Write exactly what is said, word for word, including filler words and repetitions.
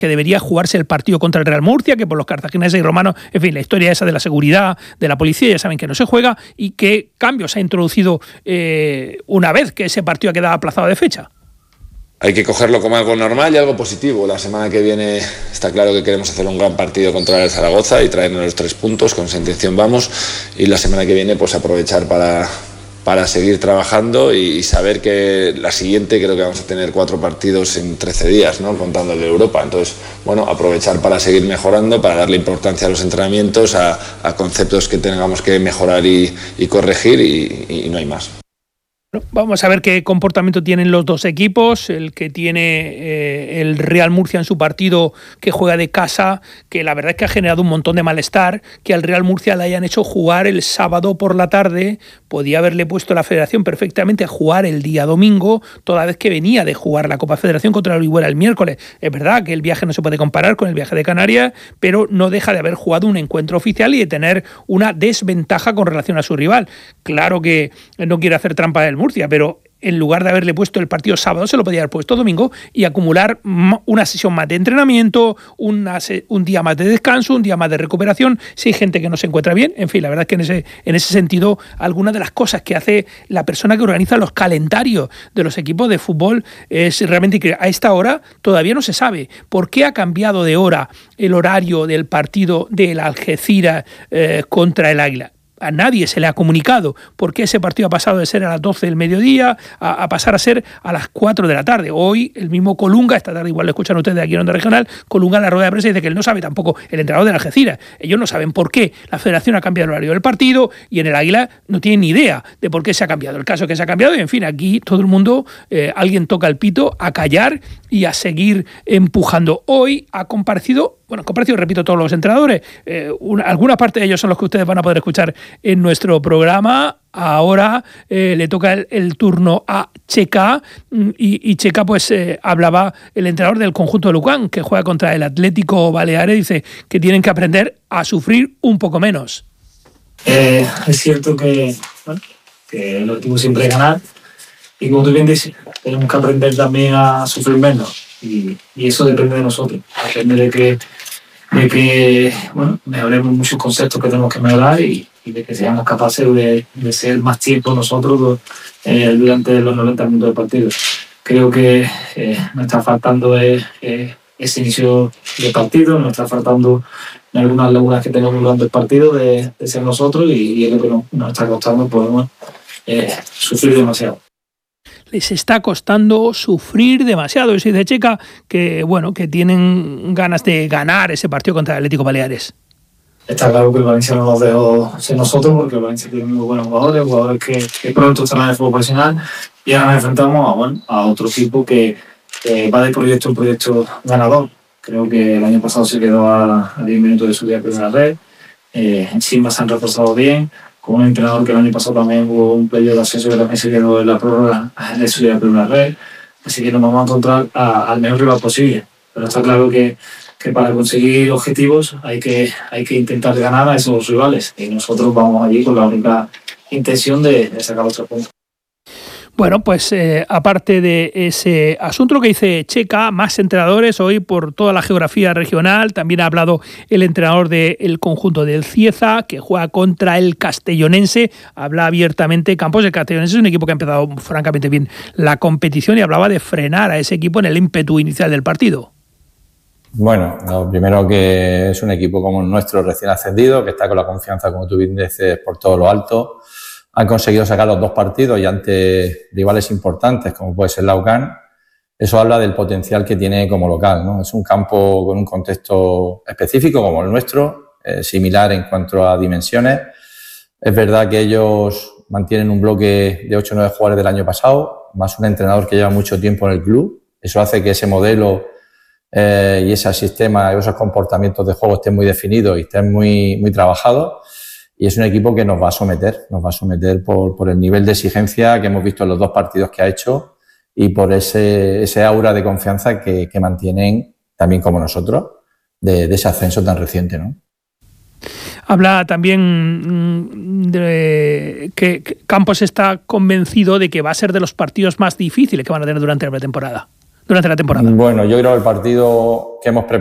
que debería jugarse el partido contra el Real Murcia, que por los cartagineses y romanos, en fin, la historia esa de la seguridad, de la policía, ya saben que no se juega, y qué cambios ha introducido eh, una vez que ese partido ha quedado aplazado de fecha. Hay que cogerlo como algo normal y algo positivo. La semana que viene está claro que queremos hacer un gran partido contra el Zaragoza y traernos los tres puntos, con esa intención vamos, y la semana que viene pues aprovechar para... para seguir trabajando y saber que la siguiente creo que vamos a tener cuatro partidos en trece días, ¿no? Contando el de Europa. Entonces, bueno, aprovechar para seguir mejorando, para darle importancia a los entrenamientos, a, a conceptos que tengamos que mejorar y, y corregir y, y no hay más. Vamos a ver qué comportamiento tienen los dos equipos, el que tiene eh, el Real Murcia en su partido que juega de casa, que la verdad es que ha generado un montón de malestar, que al Real Murcia le hayan hecho jugar el sábado por la tarde, podía haberle puesto la Federación perfectamente a jugar el día domingo, toda vez que venía de jugar la Copa Federación contra la Orihuela el miércoles. Es verdad que el viaje no se puede comparar con el viaje de Canarias, pero no deja de haber jugado un encuentro oficial y de tener una desventaja con relación a su rival. Claro que no quiere hacer trampa del Murcia, pero en lugar de haberle puesto el partido sábado, se lo podía haber puesto domingo y acumular una sesión más de entrenamiento, una, un día más de descanso, un día más de recuperación, si hay gente que no se encuentra bien. En fin, la verdad es que en ese, en ese sentido, algunas de las cosas que hace la persona que organiza los calendarios de los equipos de fútbol es realmente que a esta hora todavía no se sabe por qué ha cambiado de hora el horario del partido del Algeciras eh, contra el Águila. A nadie se le ha comunicado por qué ese partido ha pasado de ser a las doce del mediodía a, a pasar a ser a las cuatro de la tarde. Hoy el mismo Colunga, esta tarde igual lo escuchan ustedes de aquí en Onda Regional, Colunga en la rueda de prensa dice que él no sabe tampoco, el entrenador de Algeciras, ellos no saben por qué la Federación ha cambiado el horario del partido y en el Águila no tienen ni idea de por qué se ha cambiado. El caso es que se ha cambiado y en fin, aquí todo el mundo, eh, alguien toca el pito a callar y a seguir empujando. Hoy ha comparecido, bueno, comparecido, repito, todos los entrenadores, eh, una, alguna parte de ellos son los que ustedes van a poder escuchar en nuestro programa. Ahora eh, le toca el, el turno a Checa y, y Checa pues eh, hablaba el entrenador del conjunto de Lucan que juega contra el Atlético Baleares, dice que tienen que aprender a sufrir un poco menos. Eh, es cierto que, bueno, que el objetivo siempre es ganar y como tú bien dices, tenemos que aprender también a sufrir menos y, y eso depende de nosotros, depende de que de que bueno, mejoremos muchos conceptos que tenemos que mejorar y, y de que seamos capaces de, de ser más tiempo nosotros eh, durante los noventa minutos del partido. Creo que eh, nos está faltando eh, eh, ese inicio de partido, nos está faltando en algunas lagunas que tenemos durante el partido de, de ser nosotros y, y es lo que nos, nos está costando, podemos eh, sufrir demasiado. Les está costando sufrir demasiado. Eso dice Checa, que bueno, que tienen ganas de ganar ese partido contra el Atlético Baleares. Está claro que el Valencia no nos dejó ser nosotros, porque el Valencia tiene muy buenos jugadores, jugadores que, que pronto estarán en el fútbol profesional, y ahora nos enfrentamos a, bueno, a otro equipo que eh, va de proyecto en proyecto ganador. Creo que el año pasado se quedó a, a diez minutos de subir a primera red, eh, encima se han reforzado bien, con un entrenador que el año pasado también hubo un playoff de ascenso que también se quedó en la prórroga de subir a primera red, así que nos vamos a encontrar a, al mejor rival posible. Pero está claro que, que para conseguir objetivos hay que, hay que intentar ganar a esos rivales y nosotros vamos allí con la única intención de, de sacar los tres puntos. Bueno, pues eh, aparte de ese asunto, lo que dice Checa, más entrenadores hoy por toda la geografía regional. También ha hablado el entrenador del conjunto del Cieza, que juega contra el Castellonense. Habla abiertamente Campos. El Castellonense es un equipo que ha empezado francamente bien la competición y hablaba de frenar a ese equipo en el ímpetu inicial del partido. Bueno, lo primero que es un equipo como el nuestro recién ascendido, que está con la confianza, como tú bien dices, por todo lo alto. Han conseguido sacar los dos partidos y ante rivales importantes como puede ser la U C A N. Eso habla del potencial que tiene como local, ¿no? Es un campo con un contexto específico como el nuestro, eh, similar en cuanto a dimensiones. Es verdad que ellos mantienen un bloque de ocho o nueve jugadores del año pasado, más un entrenador que lleva mucho tiempo en el club. Eso hace que ese modelo eh, y ese sistema, esos comportamientos de juego estén muy definidos y estén muy, muy trabajados. Y es un equipo que nos va a someter, nos va a someter por, por el nivel de exigencia que hemos visto en los dos partidos que ha hecho y por ese, ese aura de confianza que, que mantienen también como nosotros de, de ese ascenso tan reciente, ¿no? Habla también de que Campos está convencido de que va a ser de los partidos más difíciles que van a tener durante la pretemporada. durante la temporada? Bueno, yo creo que el partido que hemos preparado